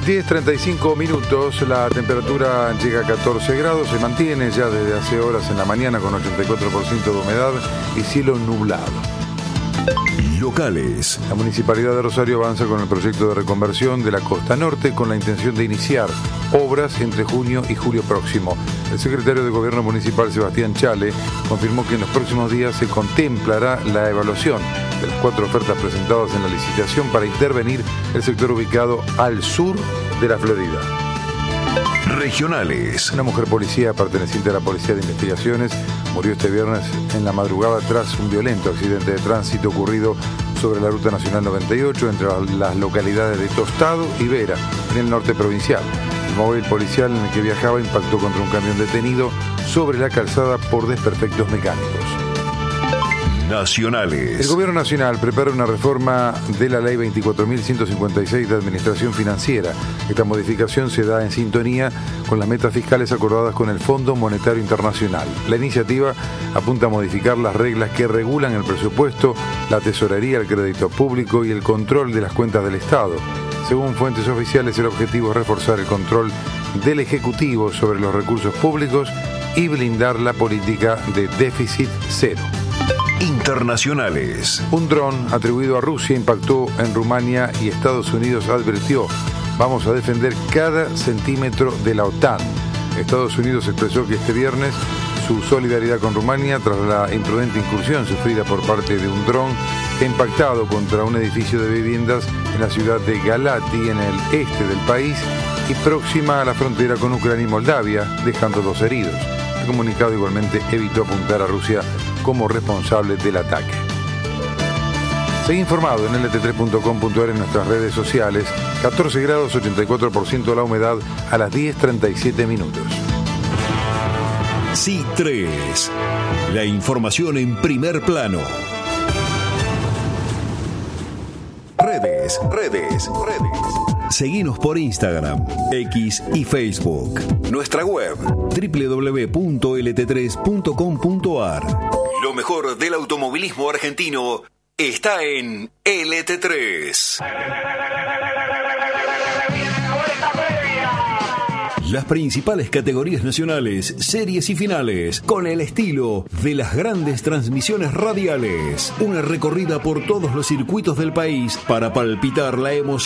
10:35, la temperatura llega a 14 grados, se mantiene ya desde hace horas en la mañana con 84% de humedad y cielo nublado. Locales. La Municipalidad de Rosario avanza con el proyecto de reconversión de la costa norte con la intención de iniciar obras entre junio y julio próximo. El secretario de Gobierno Municipal, Sebastián Chale, confirmó que en los próximos días se contemplará la evaluación de las 4 ofertas presentadas en la licitación para intervenir el sector ubicado al sur de la Florida. Regionales. Una mujer policía perteneciente a la Policía de Investigaciones murió este viernes en la madrugada tras un violento accidente de tránsito ocurrido sobre la Ruta Nacional 98 entre las localidades de Tostado y Vera, en el norte provincial. El móvil policial en el que viajaba impactó contra un camión detenido sobre la calzada por desperfectos mecánicos. Nacionales. El Gobierno Nacional prepara una reforma de la Ley 24.156 de Administración Financiera. Esta modificación se da en sintonía con las metas fiscales acordadas con el Fondo Monetario Internacional. La iniciativa apunta a modificar las reglas que regulan el presupuesto, la tesorería, el crédito público y el control de las cuentas del Estado. Según fuentes oficiales, el objetivo es reforzar el control del Ejecutivo sobre los recursos públicos y blindar la política de déficit cero. Internacionales. Un dron atribuido a Rusia impactó en Rumania y Estados Unidos advirtió: vamos a defender cada centímetro de la OTAN. Estados Unidos expresó que este viernes su solidaridad con Rumania tras la imprudente incursión sufrida por parte de un dron que ha impactado contra un edificio de viviendas en la ciudad de Galati, en el este del país y próxima a la frontera con Ucrania y Moldavia, dejando 2 heridos. El comunicado igualmente evitó apuntar a Rusia como responsable del ataque. Seguí informado en lt3.com.ar en nuestras redes sociales. 14 grados, 84% la humedad a las 10:37. C3. La información en primer plano. Redes. Seguinos por Instagram, X y Facebook. Nuestra web www.lt3.com.ar. Lo mejor del automovilismo argentino está en LT3. Las principales categorías nacionales, series y finales, con el estilo de las grandes transmisiones radiales. Una recorrida por todos los circuitos del país para palpitar la emoción